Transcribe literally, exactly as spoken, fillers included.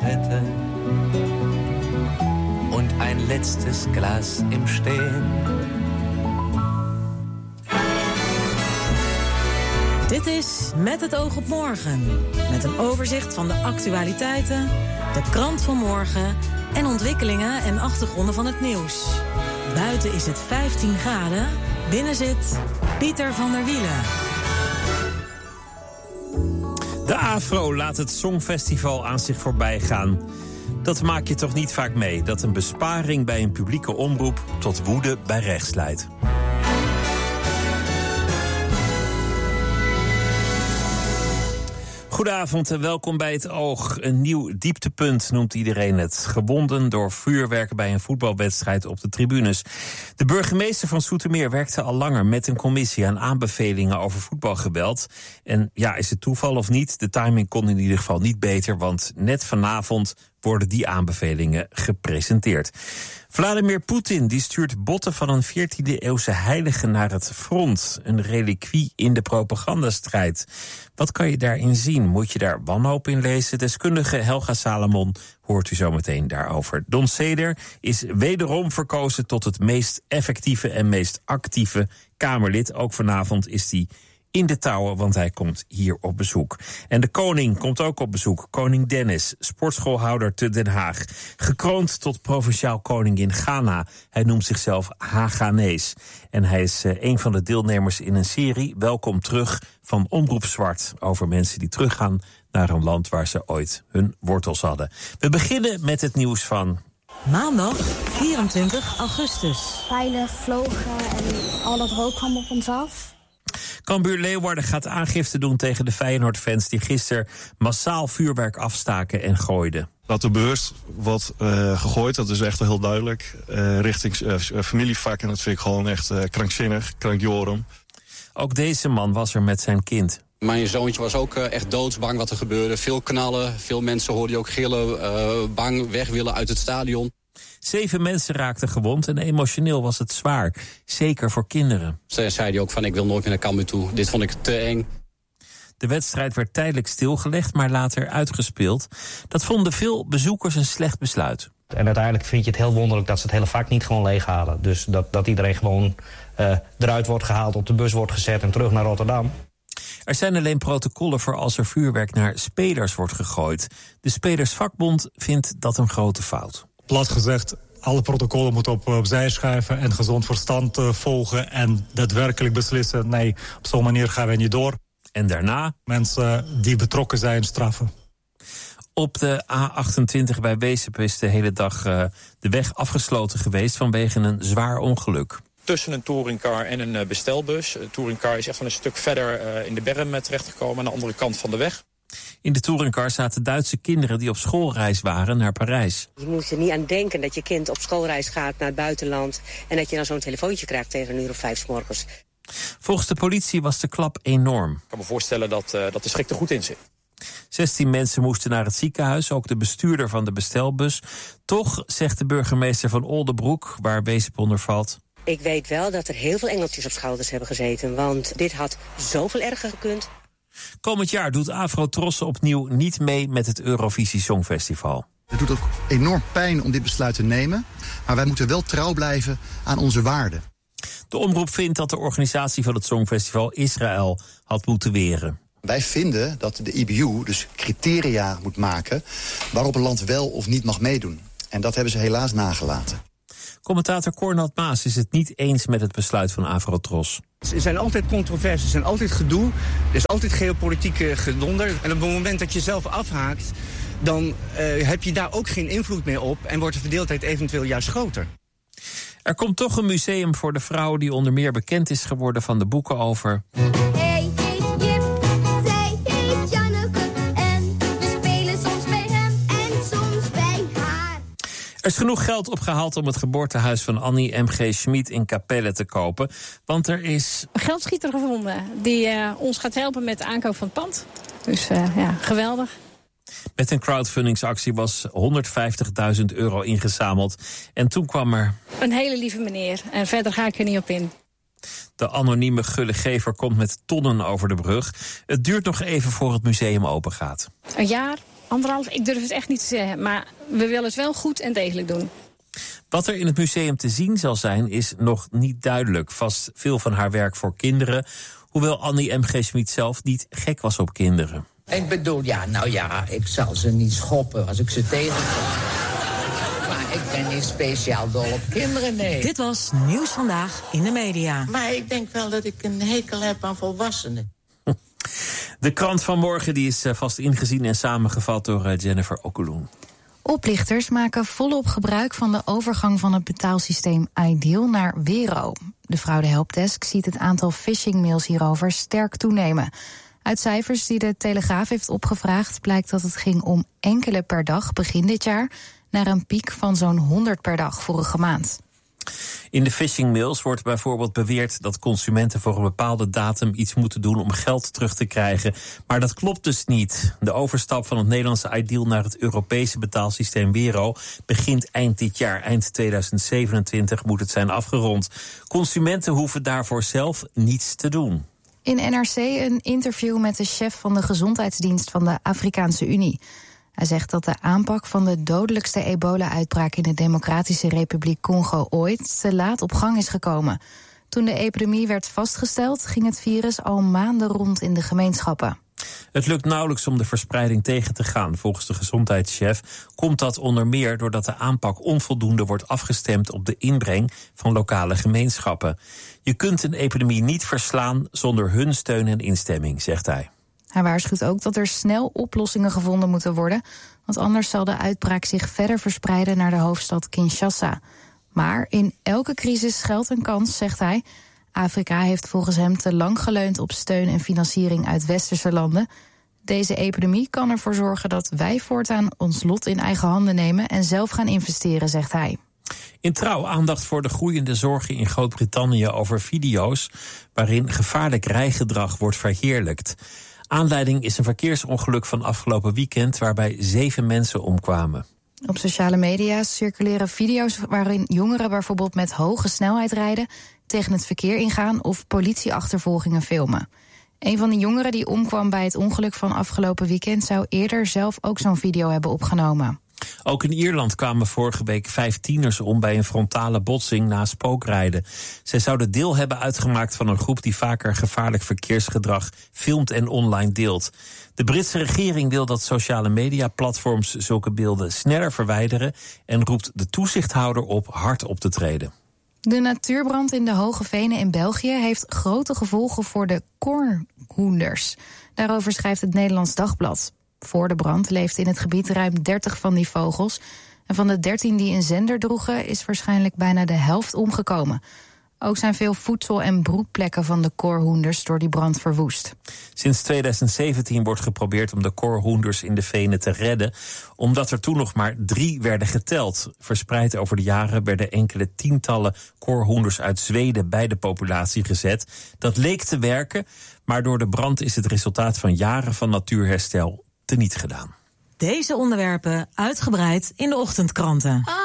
Zigarette und ein letztes Glas im Stehen. Dit is Met het oog op morgen. Met een overzicht van de actualiteiten, de krant van morgen en ontwikkelingen en achtergronden van het nieuws. Buiten is het vijftien graden, binnen zit Pieter van der Wielen. De AVRO laat het Songfestival aan zich voorbij gaan. Dat maak je toch niet vaak mee, dat een besparing bij een publieke omroep tot woede bij rechts leidt. Goedenavond en welkom bij Het Oog. Een nieuw dieptepunt noemt iedereen het. Gewonden door vuurwerk bij een voetbalwedstrijd op de tribunes. De burgemeester van Zoetermeer werkte al langer met een commissie aan aanbevelingen over voetbalgeweld. En ja, is het toeval of niet? De timing kon in ieder geval niet beter, want net vanavond worden die aanbevelingen gepresenteerd. Vladimir Poetin die stuurt botten van een veertiende-eeuwse heilige naar het front. Een reliquie in de propagandastrijd. Wat kan je daarin zien? Moet je daar wanhoop in lezen? Deskundige Helga Salomon hoort u zo meteen daarover. Don Seder is wederom verkozen tot het meest effectieve en meest actieve Kamerlid. Ook vanavond is hij in de touwen, want hij komt hier op bezoek. En de koning komt ook op bezoek. Koning Dennis, sportschoolhouder te Den Haag. Gekroond tot provinciaal koning in Ghana. Hij noemt zichzelf Haganees. En hij is uh, een van de deelnemers in een serie, Welkom terug, van Omroep Zwart. Over mensen die teruggaan naar een land waar ze ooit hun wortels hadden. We beginnen met het nieuws van Maandag vierentwintig augustus. Pijlen vlogen en al dat rook kwam op ons af. Cambuur Leeuwarden gaat aangifte doen tegen de Feyenoord-fans die gisteren massaal vuurwerk afstaken en gooiden. Dat er bewust wordt uh, gegooid, dat is echt heel duidelijk. Uh, richting uh, familievak, en dat vind ik gewoon echt uh, krankzinnig, krankjorum. Ook deze man was er met zijn kind. Mijn zoontje was ook uh, echt doodsbang wat er gebeurde. Veel knallen, veel mensen hoorden je ook gillen, uh, bang weg willen uit het stadion. Zeven mensen raakten gewond en emotioneel was het zwaar. Zeker voor kinderen. Ze zei hij ook van, ik wil nooit meer naar Cambuur toe. Dit vond ik te eng. De wedstrijd werd tijdelijk stilgelegd, maar later uitgespeeld. Dat vonden veel bezoekers een slecht besluit. En uiteindelijk vind je het heel wonderlijk dat ze het hele vak niet gewoon leeghalen. Dus dat, dat iedereen gewoon uh, eruit wordt gehaald, op de bus wordt gezet en terug naar Rotterdam. Er zijn alleen protocollen voor als er vuurwerk naar spelers wordt gegooid. De Spelersvakbond vindt dat een grote fout. Plat gezegd, alle protocollen moeten op, opzij schuiven en gezond verstand uh, volgen en daadwerkelijk beslissen, nee, op zo'n manier gaan we niet door. En daarna? Mensen die betrokken zijn straffen. Op de A achtentwintig bij Weesp is de hele dag uh, de weg afgesloten geweest vanwege een zwaar ongeluk. Tussen een touringcar en een bestelbus. De touringcar is echt van een stuk verder uh, in de berm terechtgekomen aan de andere kant van de weg. In de touringcar zaten Duitse kinderen die op schoolreis waren naar Parijs. Je moet er niet aan denken dat je kind op schoolreis gaat naar het buitenland en dat je dan zo'n telefoontje krijgt tegen een uur of vijf 's morgens. Volgens de politie was de klap enorm. Ik kan me voorstellen dat, uh, dat de schrik er goed in zit. zestien mensen moesten naar het ziekenhuis, ook de bestuurder van de bestelbus. Toch, zegt de burgemeester van Oldebroek, waar Weesp onder valt. Ik weet wel dat er heel veel engeltjes op schouders hebben gezeten, want dit had zoveel erger gekund. Komend jaar doet Afro-Tros opnieuw niet mee met het Eurovisie Songfestival. Het doet ook enorm pijn om dit besluit te nemen, maar wij moeten wel trouw blijven aan onze waarden. De omroep vindt dat de organisatie van het Songfestival Israël had moeten weren. Wij vinden dat de I B U dus criteria moet maken waarop een land wel of niet mag meedoen. En dat hebben ze helaas nagelaten. Commentator Cornald Maas is het niet eens met het besluit van Afro-Tros. Er zijn altijd controversies, er zijn altijd gedoe, er is altijd geopolitieke gedonder. En op het moment dat je zelf afhaakt, dan uh, heb je daar ook geen invloed meer op en wordt de verdeeldheid eventueel juist groter. Er komt toch een museum voor de vrouw die onder meer bekend is geworden van de boeken over... Hij heet Jip, zij heet Janneke en we spelen soms bij hem en soms bij haar. Er is genoeg geld opgehaald om het geboortehuis van Annie M G. Schmid in Capelle te kopen. Want er is een geldschieter gevonden die uh, ons gaat helpen met de aankoop van het pand. Dus uh, ja, geweldig. Met een crowdfundingsactie was honderdvijftigduizend euro ingezameld. En toen kwam er een hele lieve meneer. En verder ga ik er niet op in. De anonieme gullegever komt met tonnen over de brug. Het duurt nog even voor het museum open gaat. Een jaar, Anderhalf, ik durf het echt niet te zeggen. Maar we willen het wel goed en degelijk doen. Wat er in het museum te zien zal zijn, is nog niet duidelijk. Vast veel van haar werk voor kinderen. Hoewel Annie M G. Schmid zelf niet gek was op kinderen. Ik bedoel, ja, nou ja, ik zal ze niet schoppen als ik ze tegenkom. Maar ik ben niet speciaal dol op kinderen, nee. Dit was Nieuws Vandaag in de media. Maar ik denk wel dat ik een hekel heb aan volwassenen. De krant van morgen die is vast ingezien en samengevat door Jennifer Okkeloen. Oplichters maken volop gebruik van de overgang van het betaalsysteem Ideal naar Wero. De fraudehelpdesk ziet het aantal phishingmails hierover sterk toenemen. Uit cijfers die de Telegraaf heeft opgevraagd blijkt dat het ging om enkele per dag begin dit jaar, naar een piek van zo'n honderd per dag vorige maand. In de phishingmails wordt bijvoorbeeld beweerd dat consumenten voor een bepaalde datum iets moeten doen om geld terug te krijgen. Maar dat klopt dus niet. De overstap van het Nederlandse Ideal naar het Europese betaalsysteem Wero begint eind dit jaar. Eind tweeduizend zevenentwintig moet het zijn afgerond. Consumenten hoeven daarvoor zelf niets te doen. In N R C een interview met de chef van de gezondheidsdienst van de Afrikaanse Unie. Hij zegt dat de aanpak van de dodelijkste ebola-uitbraak in de Democratische Republiek Congo ooit te laat op gang is gekomen. Toen de epidemie werd vastgesteld, ging het virus al maanden rond in de gemeenschappen. Het lukt nauwelijks om de verspreiding tegen te gaan. Volgens de gezondheidschef komt dat onder meer doordat de aanpak onvoldoende wordt afgestemd op de inbreng van lokale gemeenschappen. Je kunt een epidemie niet verslaan zonder hun steun en instemming, zegt hij. Hij waarschuwt ook dat er snel oplossingen gevonden moeten worden, want anders zal de uitbraak zich verder verspreiden naar de hoofdstad Kinshasa. Maar in elke crisis schuilt een kans, zegt hij. Afrika heeft volgens hem te lang geleund op steun en financiering uit westerse landen. Deze epidemie kan ervoor zorgen dat wij voortaan ons lot in eigen handen nemen en zelf gaan investeren, zegt hij. In Trouw aandacht voor de groeiende zorgen in Groot-Brittannië over video's waarin gevaarlijk rijgedrag wordt verheerlijkt. Aanleiding is een verkeersongeluk van afgelopen weekend waarbij zeven mensen omkwamen. Op sociale media circuleren video's waarin jongeren bijvoorbeeld met hoge snelheid rijden, tegen het verkeer ingaan of politieachtervolgingen filmen. Een van de jongeren die omkwam bij het ongeluk van afgelopen weekend zou eerder zelf ook zo'n video hebben opgenomen. Ook in Ierland kwamen vorige week vijf tieners om bij een frontale botsing na spookrijden. Zij zouden deel hebben uitgemaakt van een groep die vaker gevaarlijk verkeersgedrag filmt en online deelt. De Britse regering wil dat sociale mediaplatforms zulke beelden sneller verwijderen en roept de toezichthouder op hard op te treden. De natuurbrand in de Hoge Venen in België heeft grote gevolgen voor de koorhoenders. Daarover schrijft het Nederlands Dagblad. Voor de brand leefden in het gebied ruim dertig van die vogels. En van de dertien die een zender droegen is waarschijnlijk bijna de helft omgekomen. Ook zijn veel voedsel- en broedplekken van de koorhoenders door die brand verwoest. Sinds tweeduizend zeventien wordt geprobeerd om de koorhoenders in de venen te redden, omdat er toen nog maar drie werden geteld. Verspreid over de jaren werden enkele tientallen koorhoenders uit Zweden bij de populatie gezet. Dat leek te werken, maar door de brand is het resultaat van jaren van natuurherstel teniet gedaan. Deze onderwerpen uitgebreid in de ochtendkranten.